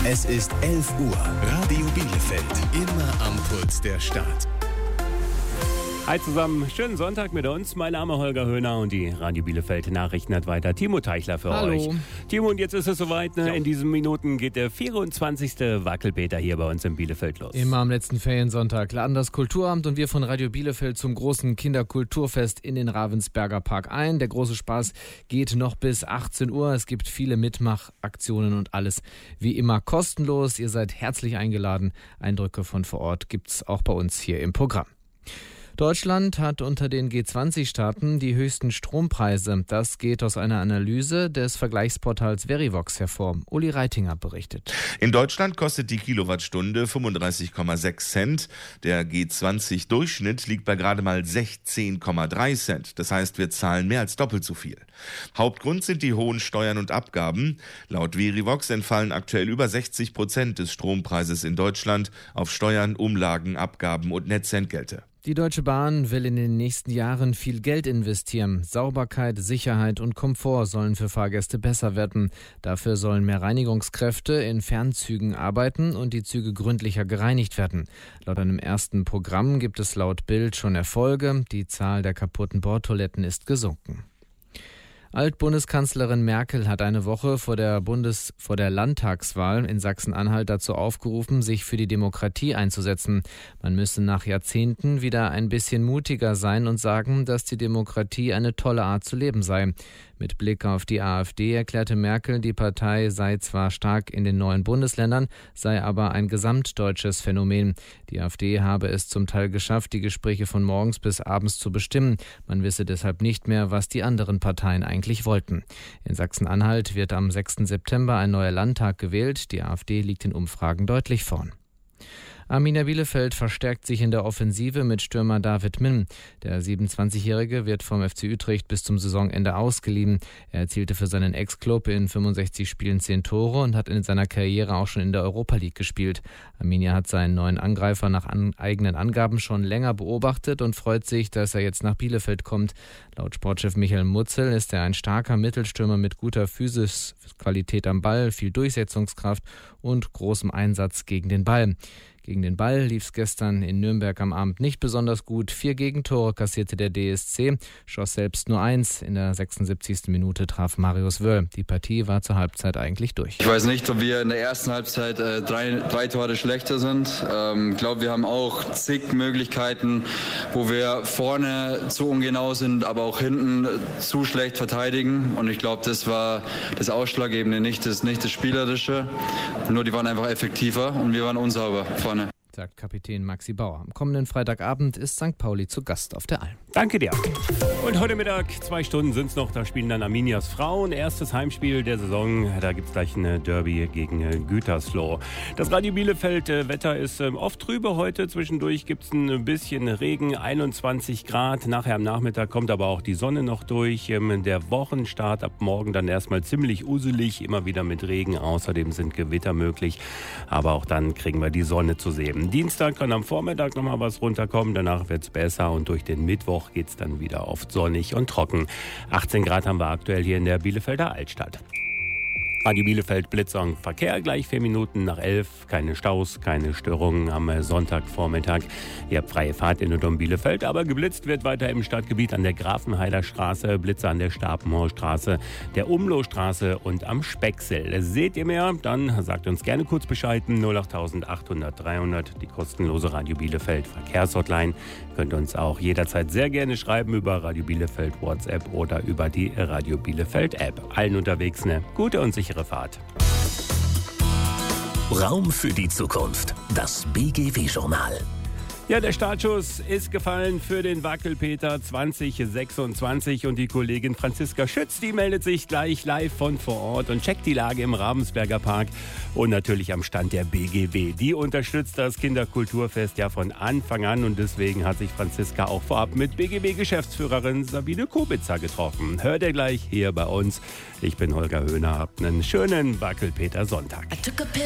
Es ist 11 Uhr. Radio Bielefeld. Immer am Puls der Stadt. Hi zusammen, schönen Sonntag mit uns. Mein Name ist Holger Höhner und die Radio Bielefeld Nachrichten hat weiter Timo Teichler für euch. Timo, und jetzt ist es soweit, ne? In diesen Minuten geht der 24. Wackelpeter hier bei uns in Bielefeld los. Immer am letzten Feriensonntag laden das Kulturamt und wir von Radio Bielefeld zum großen Kinderkulturfest in den Ravensberger Park ein. Der große Spaß geht noch bis 18 Uhr. Es gibt viele Mitmachaktionen und alles wie immer kostenlos. Ihr seid herzlich eingeladen. Eindrücke von vor Ort gibt's auch bei uns hier im Programm. Deutschland hat unter den G20-Staaten die höchsten Strompreise. Das geht aus einer Analyse des Vergleichsportals Verivox hervor. Uli Reitinger berichtet. In Deutschland kostet die Kilowattstunde 35,6 Cent. Der G20-Durchschnitt liegt bei gerade mal 16,3 Cent. Das heißt, wir zahlen mehr als doppelt so viel. Hauptgrund sind die hohen Steuern und Abgaben. Laut Verivox entfallen aktuell über 60% des Strompreises in Deutschland auf Steuern, Umlagen, Abgaben und Netzentgelte. Die Deutsche Bahn will in den nächsten Jahren viel Geld investieren. Sauberkeit, Sicherheit und Komfort sollen für Fahrgäste besser werden. Dafür sollen mehr Reinigungskräfte in Fernzügen arbeiten und die Züge gründlicher gereinigt werden. Laut einem ersten Programm gibt es laut Bild schon Erfolge. Die Zahl der kaputten Bordtoiletten ist gesunken. Altbundeskanzlerin Merkel hat eine Woche vor der Landtagswahl in Sachsen-Anhalt dazu aufgerufen, sich für die Demokratie einzusetzen. Man müsse nach Jahrzehnten wieder ein bisschen mutiger sein und sagen, dass die Demokratie eine tolle Art zu leben sei. Mit Blick auf die AfD erklärte Merkel, die Partei sei zwar stark in den neuen Bundesländern, sei aber ein gesamtdeutsches Phänomen. Die AfD habe es zum Teil geschafft, die Gespräche von morgens bis abends zu bestimmen. Man wisse deshalb nicht mehr, was die anderen Parteien eigentlich wollten. In Sachsen-Anhalt wird am 6. September ein neuer Landtag gewählt. Die AfD liegt in Umfragen deutlich vorn. Arminia Bielefeld verstärkt sich in der Offensive mit Stürmer David Min. Der 27-Jährige wird vom FC Utrecht bis zum Saisonende ausgeliehen. Er erzielte für seinen Ex-Club in 65 Spielen 10 Tore und hat in seiner Karriere auch schon in der Europa League gespielt. Arminia hat seinen neuen Angreifer nach eigenen Angaben schon länger beobachtet und freut sich, dass er jetzt nach Bielefeld kommt. Laut Sportchef Michael Mutzel ist er ein starker Mittelstürmer mit guter Physikqualität am Ball, viel Durchsetzungskraft und großem Einsatz gegen den Ball. Gegen den Ball lief es gestern in Nürnberg am Abend nicht besonders gut. 4 Gegentore kassierte der DSC, schoss selbst nur 1. In der 76. Minute traf Marius Wöll. Die Partie war zur Halbzeit eigentlich durch. Ich weiß nicht, ob wir in der ersten Halbzeit drei Tore schlechter sind. Ich glaube, wir haben auch zig Möglichkeiten, wo wir vorne zu ungenau sind, aber auch hinten zu schlecht verteidigen. Und ich glaube, das war das Ausschlaggebende, nicht das Spielerische. Nur die waren einfach effektiver und wir waren unsauber vorne. Sagt Kapitän Maxi Bauer. Am kommenden Freitagabend ist St. Pauli zu Gast auf der Alm. Danke dir. Und heute Mittag, 2 Stunden sind es noch, da spielen dann Arminias Frauen. Erstes Heimspiel der Saison, da gibt es gleich ein Derby gegen Gütersloh. Das Radio Bielefeld Wetter ist oft trübe heute. Zwischendurch gibt es ein bisschen Regen, 21 Grad. Nachher am Nachmittag kommt aber auch die Sonne noch durch. Der Wochenstart ab morgen dann erstmal ziemlich uselig, immer wieder mit Regen. Außerdem sind Gewitter möglich, aber auch dann kriegen wir die Sonne zu sehen. Dienstag kann am Vormittag nochmal was runterkommen, danach wird es besser und durch den Mittwoch geht es dann wieder oft sonnig und trocken. 18 Grad haben wir aktuell hier in der Bielefelder Altstadt. Radio Bielefeld Blitzsong Verkehr, gleich 4 Minuten nach 11. Keine Staus, keine Störungen am Sonntagvormittag. Ihr habt freie Fahrt in und um Bielefeld, aber geblitzt wird weiter im Stadtgebiet an der Grafenheider Straße, Blitze an der Stapenhorstraße, der Umlohstraße und am Specksel. Seht ihr mehr? Dann sagt uns gerne kurz Bescheid. 08800 300, die kostenlose Radio Bielefeld Verkehrshotline. Könnt uns auch jederzeit sehr gerne schreiben über Radio Bielefeld WhatsApp oder über die Radio Bielefeld App. Allen unterwegs eine gute und sichere Fahrt. Raum für die Zukunft. Das BGW-Journal. Ja, der Startschuss ist gefallen für den Wackelpeter 2026 und die Kollegin Franziska Schütz, die meldet sich gleich live von vor Ort und checkt die Lage im Ravensberger Park und natürlich am Stand der BGW. Die unterstützt das Kinderkulturfest ja von Anfang an und deswegen hat sich Franziska auch vorab mit BGW-Geschäftsführerin Sabine Kubitzer getroffen. Hört ihr gleich hier bei uns. Ich bin Holger Höhner, habt einen schönen Wackelpeter Sonntag.